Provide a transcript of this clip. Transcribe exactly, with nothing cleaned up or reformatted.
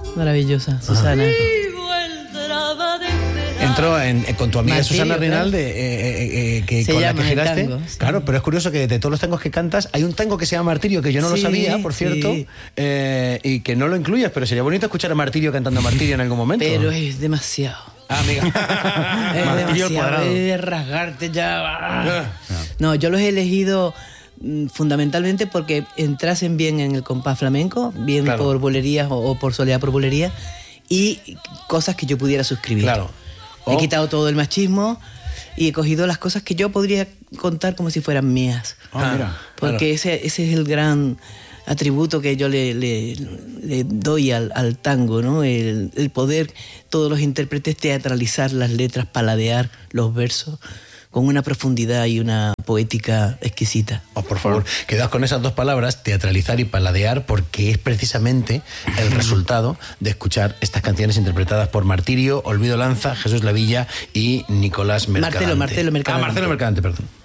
maravillosa, Susana. Entró en, en, con tu amiga Martirio, Susana Rinalde, claro. eh, eh, eh, que, Se con la llama que el giraste. tango, sí. Claro, pero es curioso que de todos los tangos que cantas, hay un tango que se llama Martirio, que yo no Sí, lo sabía, por cierto, sí. eh, y que no lo incluyas, pero sería bonito escuchar a Martirio cantando Martirio en algún momento. Pero es demasiado. Ah, amiga. Es Martirio al demasiado, cuadrado. es de rasgarte ya. No, yo los he elegido mm, fundamentalmente porque entrasen bien en el compás flamenco, bien Claro. por bolerías o, o por soleá por bolería, y cosas que yo pudiera suscribir. Claro. He O- quitado todo el machismo y he cogido las cosas que yo podría contar como si fueran mías. Ah, mira. Porque Claro. ese, ese es el gran atributo que yo le, le- le doy al, al tango, ¿no? El, el poder, todos los intérpretes, teatralizar las letras, paladear los versos con una profundidad y una poética exquisita. Oh, por favor, quedaos con esas dos palabras, teatralizar y paladear, porque es precisamente el resultado de escuchar estas canciones interpretadas por Martirio, Olvido Lanza, Jesús Lavilla y Nicolás Mercadante. Marcelo, Marcelo Mercadante. Ah, Marcelo Mercadante, perdón.